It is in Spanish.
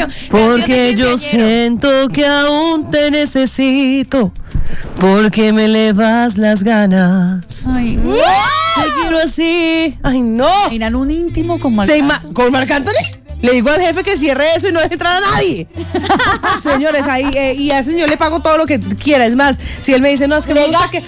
mío. Porque yo siento que aún te necesito, porque me elevas las ganas. Ay, no. Te quiero así. Ay, no. Miran un íntimo con Marc Anthony. ¿Con Marc Anthony? Le digo al jefe que cierre eso y no deje entrar a nadie. Señores, ahí y a ese señor le pago todo lo que quiera. Es más, si él me dice, no, es que me gusta que